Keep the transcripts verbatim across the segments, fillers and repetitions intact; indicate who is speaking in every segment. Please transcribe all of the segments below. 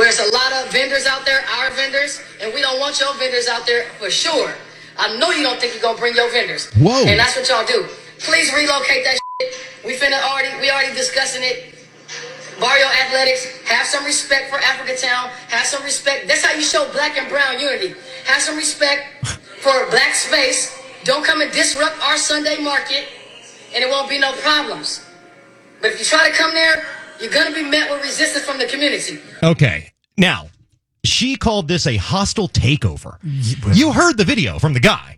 Speaker 1: There's a lot of vendors out there, our vendors, and we don't want your vendors out there for sure. I know you don't think you're going to bring your vendors.
Speaker 2: Whoa.
Speaker 1: And that's what y'all do. Please relocate that shit. We finna already, we already discussing it. Barrio Athletics, have some respect for Africatown. Have some respect. That's how you show black and brown unity. Have some respect for black space. Don't come and disrupt our Sunday market, and it won't be no problems. But if you try to come there, you're going to be met with resistance from the community.
Speaker 2: Okay. Now, she called this a hostile takeover. You heard the video from the guy.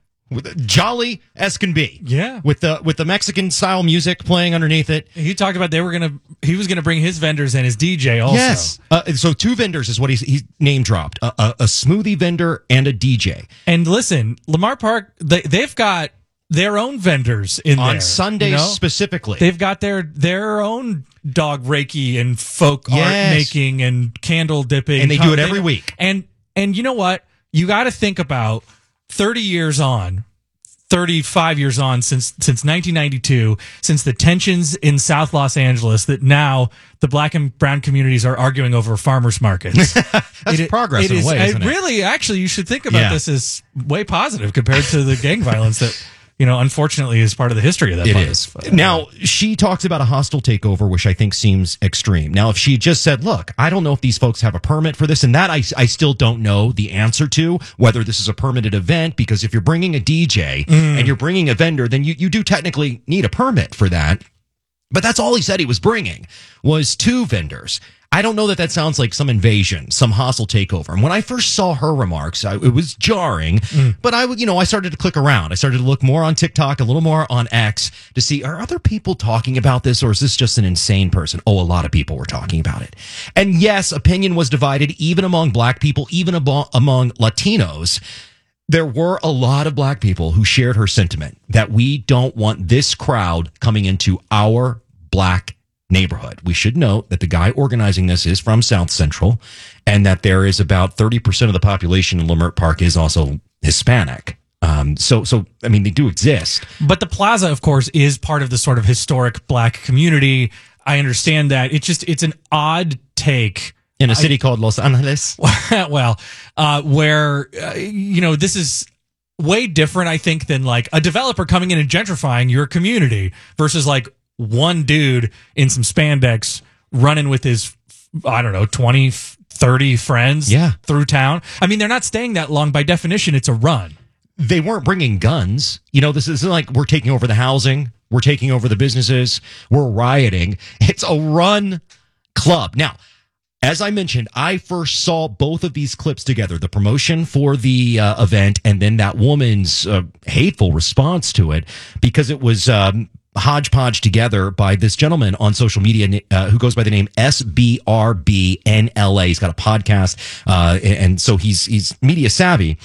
Speaker 2: Jolly as can be.
Speaker 3: Yeah.
Speaker 2: With the with the Mexican style music playing underneath it.
Speaker 3: He talked about they were going to, he was going to bring his vendors and his D J also.
Speaker 2: Yes. Uh, so two vendors is what he's, he's name dropped. A, a, a smoothie vendor and a D J.
Speaker 3: And listen, Lamar Park, they, they've got their own vendors in
Speaker 2: On
Speaker 3: there.
Speaker 2: Sundays
Speaker 3: you know?
Speaker 2: specifically.
Speaker 3: They've got their their own dog reiki and folk
Speaker 2: Yes.
Speaker 3: art making and candle dipping.
Speaker 2: And they do it every week.
Speaker 3: And and you know what? You got to think about thirty years on, thirty-five years on since since nineteen ninety-two, since the tensions in South Los Angeles that now the black and brown communities are arguing over farmers markets.
Speaker 2: That's
Speaker 3: It-
Speaker 2: progress
Speaker 3: it
Speaker 2: in
Speaker 3: is,
Speaker 2: a way, isn't
Speaker 3: it
Speaker 2: it?
Speaker 3: Really, actually, you should think about
Speaker 2: Yeah.
Speaker 3: this as way positive compared to the gang violence that, you know, unfortunately is part of the history of that
Speaker 2: It
Speaker 3: part.
Speaker 2: is.
Speaker 3: But,
Speaker 2: Now, she talks about a hostile takeover, which I think seems extreme. Now, if she just said, look, I don't know if these folks have a permit for this, and that I, I still don't know the answer to, whether this is a permitted event, because if you're bringing a D J
Speaker 3: Mm.
Speaker 2: and you're bringing a vendor, then you, you do technically need a permit for that. But that's all he said he was bringing, was two vendors. I don't know that that sounds like some invasion, some hostile takeover. And when I first saw her remarks, I, it was jarring.
Speaker 3: Mm.
Speaker 2: But I, would- you know, I started to click around. I started to look more on TikTok, a little more on X, to see, are other people talking about this, or is this just an insane person? Oh, a lot of people were talking about it. And yes, opinion was divided, even among black people, even abo- among Latinos. There were a lot of black people who shared her sentiment that we don't want this crowd coming into our black neighborhood. We should note that the guy organizing this is from South Central, and that there is about thirty percent of the population in Leimert Park is also Hispanic. Um, so, so I mean, they do exist.
Speaker 3: But the plaza, of course, is part of the sort of historic black community. I understand that. It's just, it's an odd take.
Speaker 2: In a city I, called Los Angeles?
Speaker 3: Well, uh, where, uh, you know, this is way different, I think, than like a developer coming in and gentrifying your community versus like one dude in some spandex running with his, I don't know, twenty, thirty friends
Speaker 2: yeah.
Speaker 3: through town. I mean, they're not staying that long. By definition, it's a run.
Speaker 2: They weren't bringing guns. You know, this isn't like we're taking over the housing. We're taking over the businesses. We're rioting. It's a run club. Now, as I mentioned, I first saw both of these clips together, the promotion for the uh, event and then that woman's uh, hateful response to it, because it was um, hodgepodge together by this gentleman on social media uh, who goes by the name S B R B N L A. He's got a podcast, uh, and so he's he's media savvy.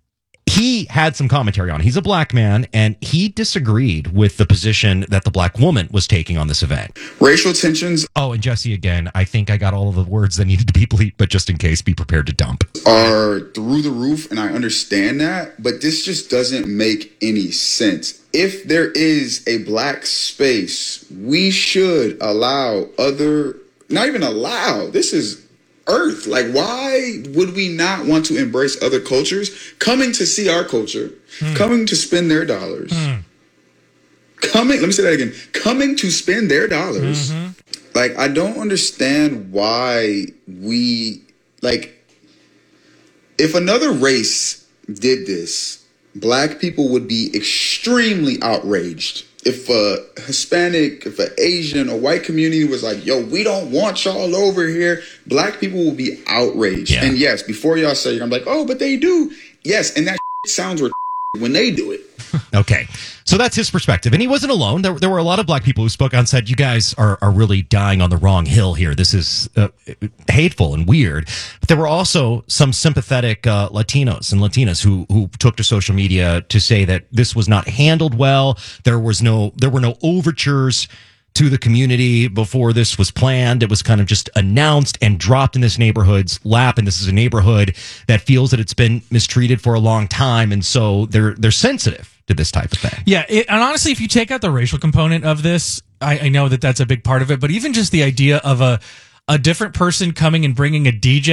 Speaker 2: He had some commentary on it. He's a black man, and he disagreed with the position that the black woman was taking on this event.
Speaker 4: Racial tensions.
Speaker 2: Oh, and Jesse, again, I think I got all of the words that needed to be bleeped, but just in case, be prepared to dump.
Speaker 4: Are through the roof, and I understand that, but this just doesn't make any sense. If there is a black space, we should allow other, not even allow, this is Earth. Like, why would we not want to embrace other cultures coming to see our culture, mm. coming to spend their dollars, mm. coming, let me say that again, coming to spend their dollars. Mm-hmm. Like, I don't understand why we, like, if another race did this, black people would be extremely outraged. If a Hispanic, if an Asian or white community was like, yo, we don't want y'all over here, black people will be outraged. Yeah. And yes, before y'all say it, I'm like, oh, but they do. Yes, and that sounds ridiculous when they do it.
Speaker 2: Okay, so that's his perspective. And he wasn't alone. There, there were a lot of black people who spoke out and said, you guys are, are really dying on the wrong hill here. This is uh, hateful and weird. But there were also some sympathetic uh, Latinos and Latinas who who took to social media to say that this was not handled well. There was no, there were no overtures to the community before this was planned. It was kind of just announced and dropped in this neighborhood's lap. And this is a neighborhood that feels that it's been mistreated for a long time. And so they're they're sensitive to this type of thing.
Speaker 3: Yeah. It, and honestly, if you take out the racial component of this, I, I know that that's a big part of it. But even just the idea of a, a different person coming and bringing a D J